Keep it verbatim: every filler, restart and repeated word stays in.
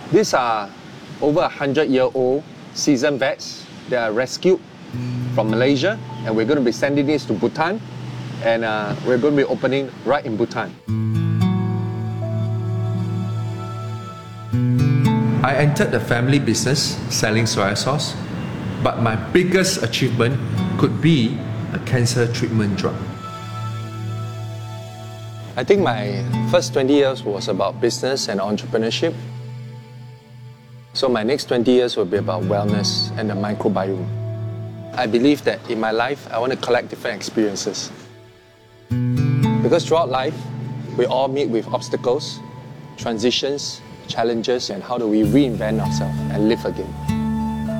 These are over a hundred-year-old seasoned vets that are rescued from Malaysia, and we're going to be sending this to Bhutan, and uh, we're going to be opening right in Bhutan. I entered the family business selling soy sauce, but my biggest achievement could be a cancer treatment drug. I think my first twenty years was about business and entrepreneurship. So my next twenty years will be about wellness and the microbiome. I believe that in my life, I want to collect different experiences. Because throughout life, we all meet with obstacles, transitions, challenges, and how do we reinvent ourselves and live again.